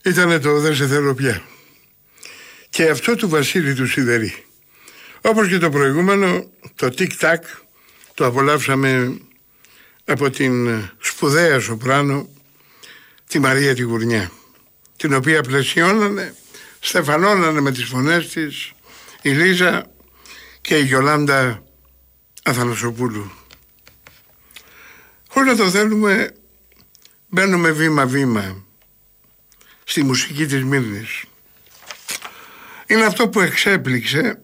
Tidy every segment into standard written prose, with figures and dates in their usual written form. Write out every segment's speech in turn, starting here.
Ήτανε το «Δεν σε θέλω πια». Και αυτό του Βασίλη του Σιδερή. Όπως και το προηγούμενο, το «Τικ-τακ» το απολαύσαμε από την σπουδαία σοπράνο τη Μαρία τη Γουρνιά, την οποία πλαισιώνανε, στεφανώνανε με τις φωνές της η Λίζα και η Γιολάντα Αθανασοπούλου. Χωρίς να το θέλουμε, μπαίνουμε βήμα-βήμα στη μουσική της Είναι αυτό που εξέπληξε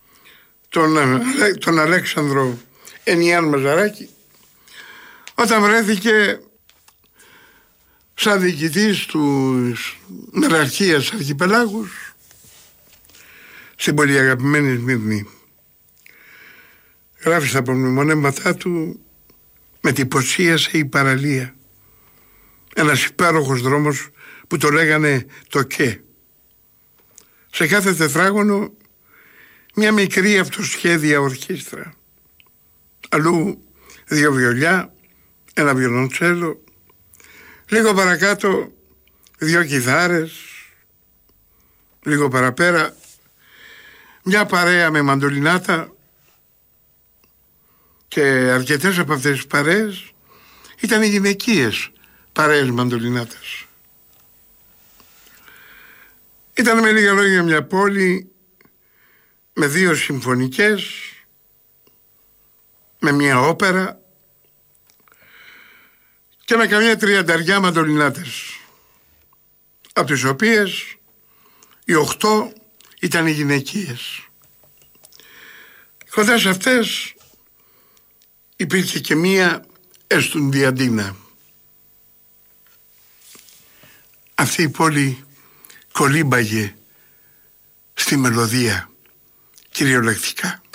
τον Αλέξανδρο Ενιάν Μαζαράκη όταν βρέθηκε σαν διοικητής του Μεραρχίας Αρχιπελάγους στην πολύ αγαπημένη Σμύρνη. Γράφει στα απομνημονέματά του: με τυπωσίασε η παραλία, ένας υπέροχος δρόμος που το λέγανε το ΚΕ. Σε κάθε τετράγωνο μια μικρή αυτοσχέδια ορχήστρα, αλλού 2 βιολιά, 1 βιολοντσέλο, λίγο παρακάτω 2 κιθάρες, λίγο παραπέρα μια παρέα με μαντολινάτα, και αρκετές από αυτές τις παρέες ήταν οι γυναικείες παρέες μαντολινάτες. Ήταν με λίγα λόγια μια πόλη με 2 συμφωνικές, με μια όπερα και με καμιά 30 μαντολινάτες, από τις οποίες οι 8 ήταν οι γυναικείες. Κοντά σε αυτές υπήρχε και μία Εστουνδιαντίνα. Αυτή η πόλη κολύμπαγε στη μελωδία κυριολεκτικά.